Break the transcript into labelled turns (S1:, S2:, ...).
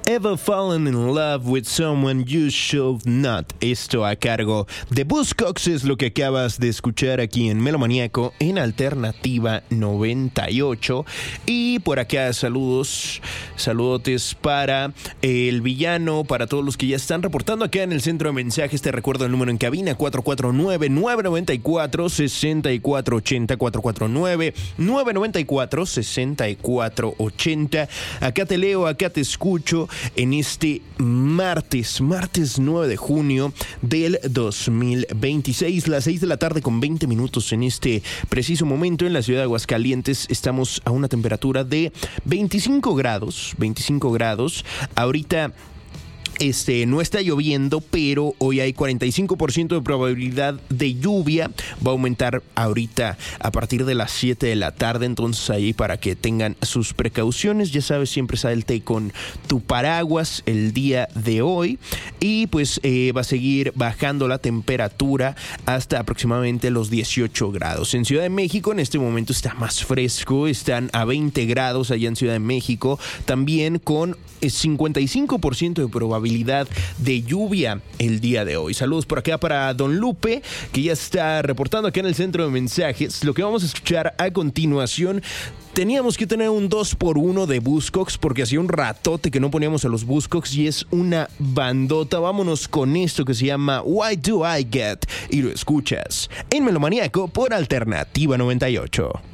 S1: Ever Fallen in Love with Someone You Should Not. Esto a cargo de Buzzcocks es lo que acabas de escuchar aquí en Melomaníaco en Alternativa 98. Y por acá saludotes para el villano, para todos los que ya están reportando acá en el centro de mensajes. Te recuerdo el número en cabina: 449-994-6480, 449-994-6480. Acá te leo, acá te escucho en este martes 9 de junio del 2026, las 6 de la tarde con 20 minutos. En este preciso momento en la ciudad de Aguascalientes estamos a una temperatura de 25 grados. Ahorita no está lloviendo, pero hoy hay 45% de probabilidad de lluvia. Va a aumentar ahorita a partir de las 7 de la tarde. Entonces ahí para que tengan sus precauciones. Ya sabes, siempre salte con tu paraguas el día de hoy. Y pues va a seguir bajando la temperatura hasta aproximadamente los 18 grados. En Ciudad de México en este momento está más fresco. Están a 20 grados allá en Ciudad de México. También con 55% de probabilidad de lluvia el día de hoy. Saludos por acá para Don Lupe, que ya está reportando acá en el centro de mensajes. Lo que vamos a escuchar a continuación, teníamos que tener un 2x1 de Buzzcocks porque hacía un ratote que no poníamos a los Buzzcocks y es una bandota. Vámonos con esto que se llama Why Do I Get, y lo escuchas en Melomaníaco por Alternativa 98.